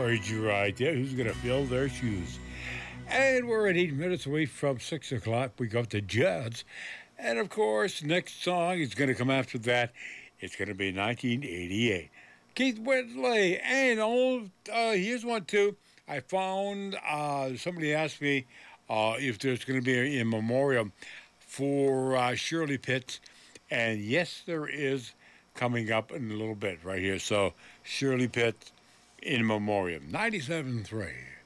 heard you right. Yeah, who's going to fill their shoes? And we're at 8 minutes away from 6 o'clock. We got the Jazz. And of course, next song is going to come after that. It's going to be 1988. Keith Whitley. And here's one too. I found somebody asked me if there's going to be a memorial for Shirley Pitts. And yes, there is, coming up in a little bit right here. So Shirley Pitts in memoriam. 97.3.